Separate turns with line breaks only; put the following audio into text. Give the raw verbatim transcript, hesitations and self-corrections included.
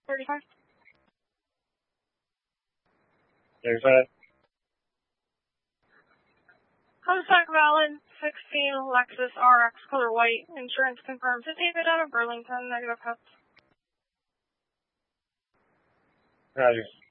thirty-five.
thirty-five.
Homestuck Valid, sixteen Lexus R X color white, insurance confirmed to David out of Burlington, negative cuts.
Roger.